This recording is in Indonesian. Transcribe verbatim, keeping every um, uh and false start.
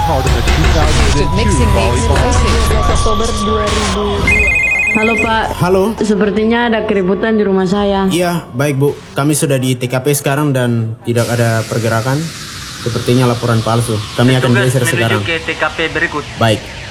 part of the two thousand two volleyball. Oktober dua ribu dua. Halo Pak. Halo. Sepertinya ada keributan di rumah saya. Iya, baik Bu. Kami sudah di T K P sekarang dan tidak ada pergerakan. Sepertinya laporan palsu. Kami akan geser sekarang. Menuju ke T K P berikut. Baik.